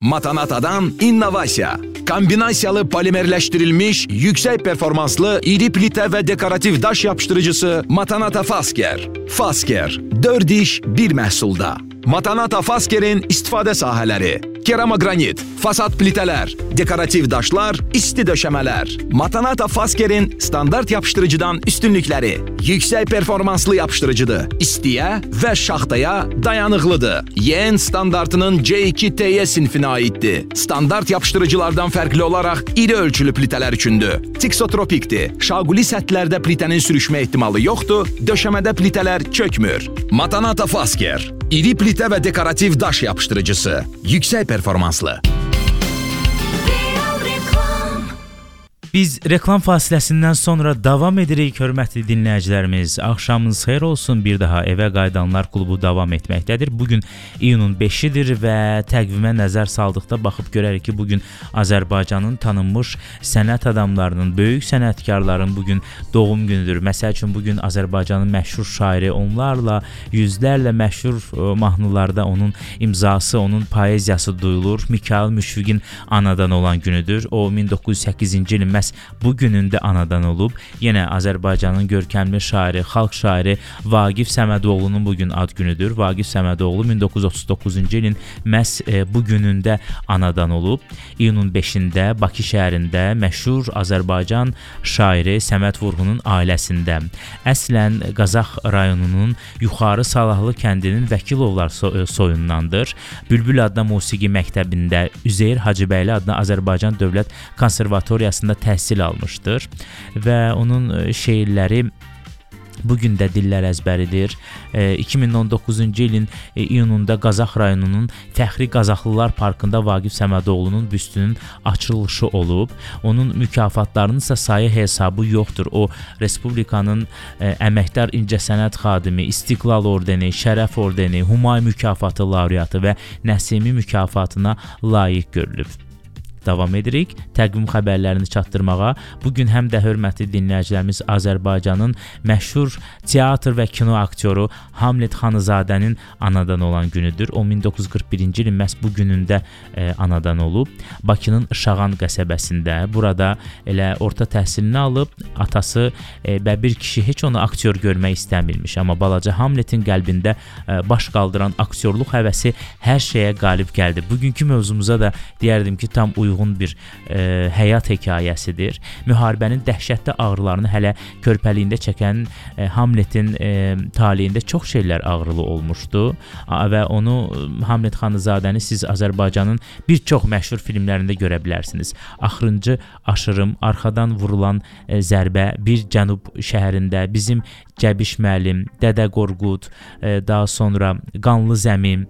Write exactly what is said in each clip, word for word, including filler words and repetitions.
Matanata'dan innovasiya. Kombinasiyalı polimerləşdirilmiş, yüksək performanslı, iri plitə və dekorativ daş yapışdırıcısı Matanata Fasker. Fasker, dörd iş bir məhsulda. Matanata Fasker'in istifadə sahələri: keramogranit, fasad plitələr, dekorativ daşlar, isti döşəmələr. Matanata Fasker'in standart yapışdırıcıdan üstünlükləri: yüksək performanslı yapışdırıcıdır, istiyə və şaxtaya dayanıqlıdır. Y N standartının C iki T Y sinfinə aiddir. Standart yapışdırıcılardan fərqli olaraq iri ölçülü plitələr üçündür. Tiksotropikdir. Şaquli səthlərdə plitənin sürüşmə ehtimalı yoxdur, döşəmədə plitələr çökmür. Matanata Fasker, iri plitə və dekorativ daş yapışdırıcısı, yüksək performanslı. Biz reklam fasiləsindən sonra davam edirik, hörmətli dinləyicilərimiz. Axşamınız xeyir olsun. Bir daha Evə Qayıdanlar klubu davam etməkdədir. Bugün iyunun beşidir və təqvimə nəzər saldıqda baxıb görərik ki, bugün Azərbaycanın tanınmış sənət adamlarının, böyük sənətkarların bugün doğum günüdür. Məsəl üçün bugün Azərbaycanın məşhur şairi, onlarla, yüzlərlə məşhur mahnılarda onun imzası, onun poeziyası duyulur. Mikayıl Müşfiqin anadan olan günüdür. O min doqquz yüz səkkizinci ilin bu günündə anadan olub. Yenə Azərbaycanın görkəmli şairi, xalq şairi Vaqif Səmədoğlunun bugün ad günüdür. Vaqif Səmədoğlu min doqquz yüz otuz doqquzuncu ilin məhz e, bu günündə anadan olub. İyunun beşində Bakı şəhərində məşhur Azərbaycan şairi Səməd Vurğunun ailəsində. Əslən Qazax rayonunun Yuxarı Salahlı kəndinin Vəkilovlar soyundandır. Bülbül adına musiqi məktəbində, Üzeyir Hacıbəyli adına Azərbaycan Dövlət Konservatoriyasında təhsil almışdır və onun şeirləri bugün də dillər əzbəridir. iki min on doqquzuncu ilin iyununda Qazax rayonunun Fəxri Qazaxlılar Parkında Vaqif Səmədoğlunun büstünün açılışı olub. Onun mükafatlarının isə sayı hesabı yoxdur. O, Respublikanın əməkdar incəsənət xadimi, İstiqlal ordeni, Şərəf ordeni, Humay mükafatı laureatı və Nəsimi mükafatına layiq görülüb. Davam edirik təqvim xəbərlərini çatdırmağa. Bugün həm də hörmətli dinləyicilərimiz Azərbaycanın məşhur teatr və kino aktyoru Hamlet Xanızadənin anadan olan günüdür. O min doqquz yüz qırx birinci ilin məhz bu günündə e, anadan olub. Bakının Şağan qəsəbəsində. Burada elə orta təhsilini alıb. Atası e, və bir kişi heç onu aktyor görmək istəmirmiş. Amma balaca Hamletin qəlbində e, baş qaldıran aktyorluq həvəsi hər şeyə qalib gəldi. Bugünkü mövzumuza da deyərdim ki, tam uyğun bir e, həyat hekayəsidir. Müharibənin dəhşətli ağrılarını hələ körpəliyində çəkən e, Hamletin e, taleyində çox şeylər ağrılı olmuşdu və onu Hamlet Xanızadəni siz Azərbaycanın bir çox məşhur filmlərində görə bilərsiniz. Axırıncı aşırım, arxadan vurulan e, zərbə, bir cənub şəhərində, bizim Cəbiş müəllim, Dədə Qorqud, e, daha sonra Qanlı Zəmin,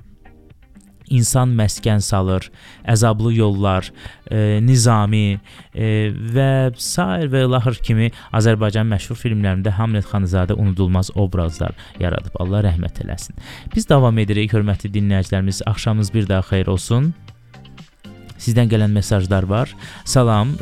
İnsan məskən salır, Əzablı yollar, e, Nizami e, və sair və ilaxır kimi Azərbaycan məşhur filmlərində Hamlet Xanızadə unudulmaz obrazlar yaradıb. Allah rəhmət eləsin. Biz davam edirik, hörmətli dinləyicilərimiz. Axşamınız bir daha xeyir olsun. Sizdən gələn mesajlar var. Salam,